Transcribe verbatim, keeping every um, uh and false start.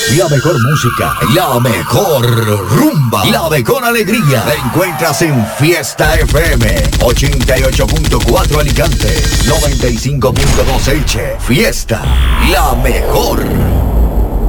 La mejor música, la mejor rumba, la mejor alegría. La encuentras en Fiesta F M. ochenta y ocho punto cuatro Alicante, noventa y cinco punto dos Elche. Fiesta, la mejor.